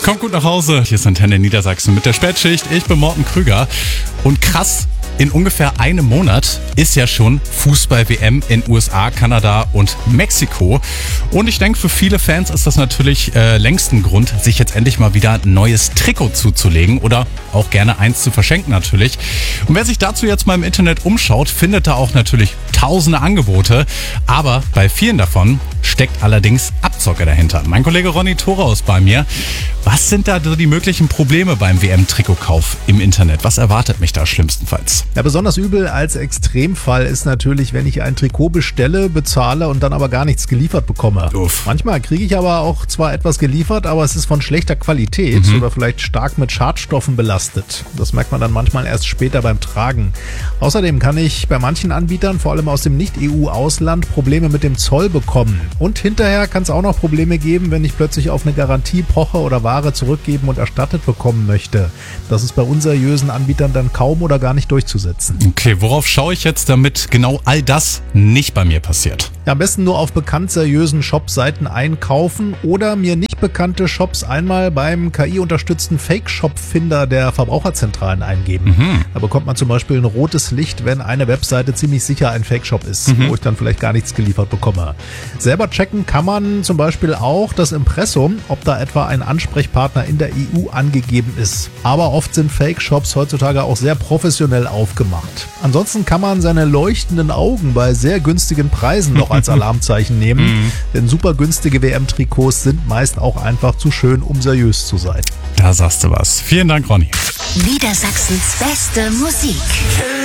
Kommt gut nach Hause. Hier ist Antenne Niedersachsen mit der Spätschicht. Ich bin Morten Krüger. Und krass, in ungefähr einem Monat ist ja schon Fußball-WM in USA, Kanada und Mexiko. Und ich denke, für viele Fans ist das natürlich längst ein Grund, sich jetzt endlich mal wieder ein neues Trikot zuzulegen oder auch gerne eins zu verschenken natürlich. Und wer sich dazu jetzt mal im Internet umschaut, findet da auch natürlich tausende Angebote. Aber bei vielen davon steckt allerdings Abzocke dahinter. Mein Kollege Ronny Thorau ist bei mir. Was sind da so die möglichen Probleme beim WM-Trikotkauf im Internet? Was erwartet mich da schlimmstenfalls? Ja, besonders übel als Extremfall ist natürlich, wenn ich ein Trikot bestelle, bezahle und dann aber gar nichts geliefert bekomme. Uff. Manchmal kriege ich aber auch zwar etwas geliefert, aber es ist von schlechter Qualität oder vielleicht stark mit Schadstoffen belastet. Das merkt man dann manchmal erst später beim Tragen. Außerdem kann ich bei manchen Anbietern, vor allem aus dem Nicht-EU-Ausland, Probleme mit dem Zoll bekommen. Und hinterher kann es auch noch Probleme geben, wenn ich plötzlich auf eine Garantie poche oder Ware zurückgeben und erstattet bekommen möchte. Das ist bei unseriösen Anbietern dann kaum oder gar nicht durchzusetzen. Okay, worauf schaue ich jetzt, damit genau all das nicht bei mir passiert? Ja, am besten nur auf bekannt seriösen Shop-Seiten einkaufen oder mir nicht bekannte Shops einmal beim KI-unterstützten Fake-Shop-Finder der Verbraucherzentralen eingeben. Da bekommt man zum Beispiel ein rotes Licht, wenn eine Webseite ziemlich sicher ein Fake-Shop ist, wo ich dann vielleicht gar nichts geliefert bekomme. Selber checken kann man zum Beispiel auch das Impressum, ob da etwa ein Ansprechpartner in der EU angegeben ist. Aber oft sind Fake-Shops heutzutage auch sehr professionell aufgemacht. Ansonsten kann man seine leuchtenden Augen bei sehr günstigen Preisen noch als Alarmzeichen nehmen, denn super günstige WM-Trikots sind meist auch einfach zu schön, um seriös zu sein. Da sagst du was. Vielen Dank, Ronny. Niedersachsens beste Musik.